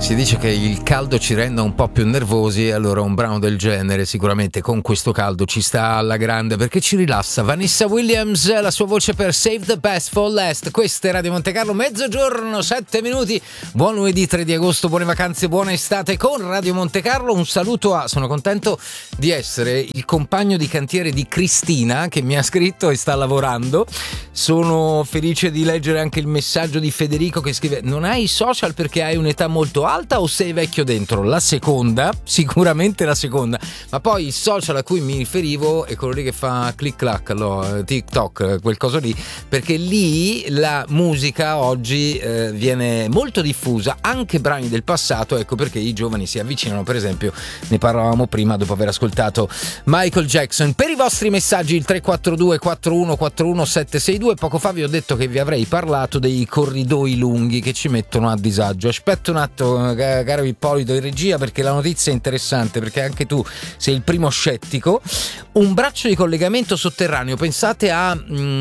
Si dice che il caldo ci renda un po' più nervosi, e allora un brano del genere sicuramente con questo caldo ci sta alla grande, perché ci rilassa. Vanessa Williams, la sua voce per Save the Best for Last. Questa è Radio Monte Carlo, mezzogiorno, 7 minuti. Buon lunedì 3 di agosto, buone vacanze, buona estate con Radio Monte Carlo. Un saluto sono contento di essere il compagno di cantiere di Cristina, che mi ha scritto e sta lavorando. Sono felice di leggere anche il messaggio di Federico che scrive: non hai social perché hai un'età molto alta o sei vecchio dentro? La seconda, sicuramente la seconda. Ma poi il social a cui mi riferivo è quello lì che fa click clack, TikTok, quel coso lì, perché lì la musica oggi viene molto diffusa, anche brani del passato. Ecco perché i giovani si avvicinano. Per esempio, ne parlavamo prima dopo aver ascoltato Michael Jackson. Per i vostri messaggi il 342 4141 762. Poco fa vi ho detto che vi avrei parlato dei corridoi lunghi che ci mettono a disagio. Aspetta un attimo, caro Ippolito in regia, perché la notizia è interessante, perché anche tu sei il primo scettico. Un braccio di collegamento sotterraneo, pensate a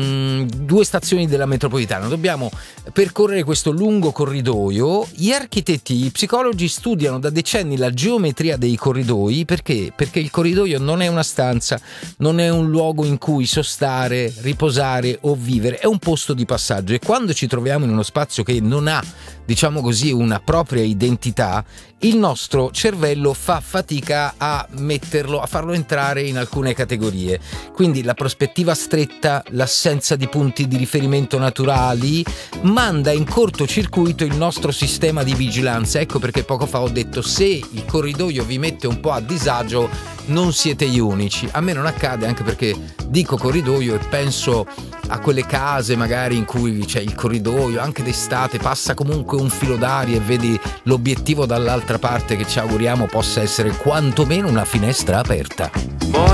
2 stazioni della metropolitana. Dobbiamo percorrere questo lungo corridoio. Gli architetti, gli psicologi studiano da decenni la geometria dei corridoi. Perché? Perché il corridoio non è una stanza, non è un luogo in cui sostare, riposare o vivere, è un posto di passaggio. E quando ci troviamo in uno spazio che non ha, diciamo così, una propria identità, il nostro cervello fa fatica a metterlo, a farlo entrare in alcune categorie. Quindi la prospettiva stretta, l'assenza di punti di riferimento naturali manda in cortocircuito il nostro sistema di vigilanza. Ecco perché poco fa ho detto: se il corridoio vi mette un po' a disagio, non siete gli unici. A me non accade, anche perché dico corridoio e penso a quelle case magari in cui c'è il corridoio, anche d'estate passa comunque un filo d'aria e vedi l'obiettivo dall'altra parte, che ci auguriamo possa essere quantomeno una finestra aperta.